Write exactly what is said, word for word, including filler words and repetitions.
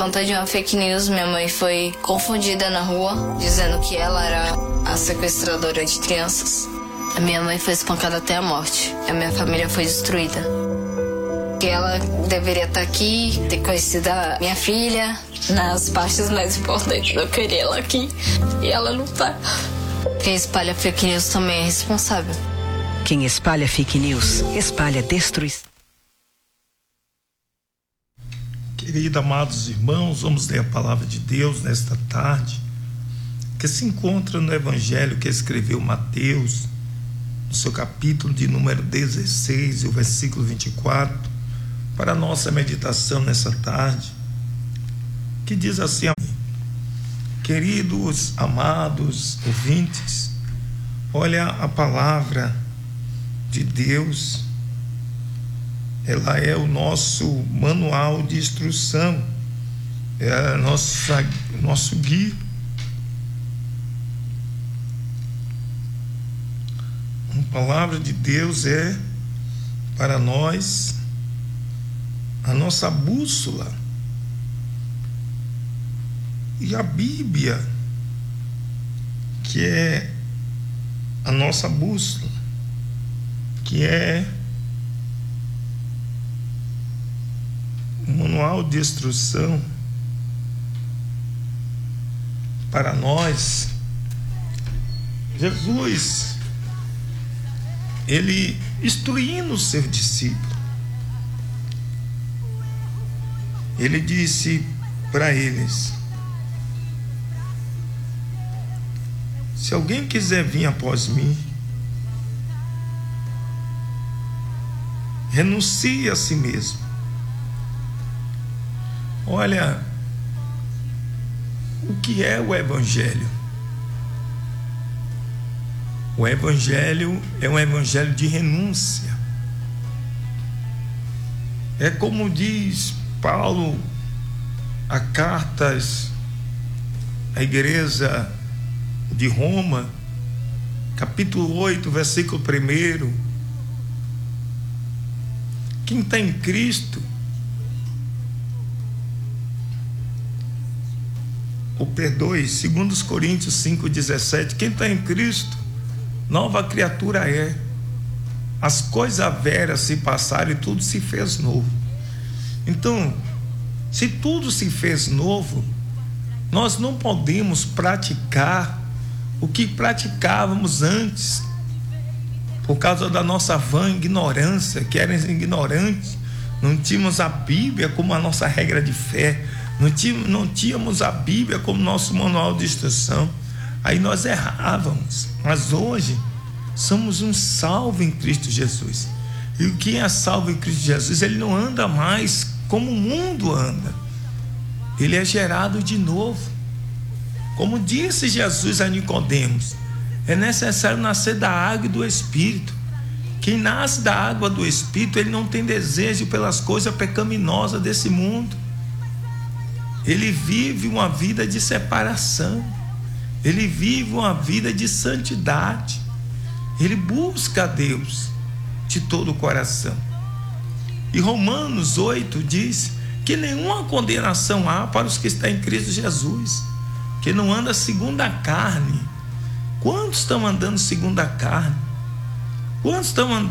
conta de uma fake news, minha mãe foi confundida na rua, dizendo que ela era a sequestradora de crianças. A minha mãe foi espancada até a morte. A minha família foi destruída. Que ela deveria estar aqui, ter conhecido a minha filha nas partes mais importantes. Eu queria ela aqui e ela não tá. Quem espalha fake news também é responsável. Quem espalha fake news, espalha destruição. Queridos, amados irmãos, vamos ler a palavra de Deus nesta tarde, que se encontra no Evangelho que escreveu Mateus, no seu capítulo de número dezesseis, e o versículo vinte e quatro, para a nossa meditação nessa tarde, que diz assim: queridos, amados ouvintes, olha a palavra de Deus. Ela é o nosso manual de instrução, é a nossa, nosso guia. A palavra de Deus é para nós a nossa bússola. E a Bíblia, que é a nossa bússola, que é um manual de instrução para nós. Jesus, ele instruindo os seus discípulos, ele disse para eles: se alguém quiser vir após mim, renuncie a si mesmo. Olha, o que é o Evangelho? O Evangelho é um evangelho de renúncia. É como diz Paulo a cartas à igreja de Roma, capítulo oito, versículo um: quem está em Cristo, ou perdoe, segundo os Coríntios cinco, dezessete, quem está em Cristo, nova criatura é. As coisas velhas se passaram e tudo se fez novo. Então, se tudo se fez novo, nós não podemos praticar o que praticávamos antes, por causa da nossa vã ignorância, que éramos ignorantes, não tínhamos a Bíblia como a nossa regra de fé, não tínhamos, não tínhamos a Bíblia como nosso manual de instrução. Aí nós errávamos. Mas hoje somos um salvo em Cristo Jesus. E o que é salvo em Cristo Jesus? Ele não anda mais como o mundo anda. Ele é gerado de novo. Como disse Jesus a Nicodemos, é necessário nascer da água e do Espírito. Quem nasce da água do Espírito, ele não tem desejo pelas coisas pecaminosas desse mundo. Ele vive uma vida de separação. Ele vive uma vida de santidade. Ele busca a Deus de todo o coração. E Romanos oito diz que nenhuma condenação há para os que estão em Cristo Jesus, que não anda segundo a carne. Quantos estão andando segundo a carne? Quantos estão andando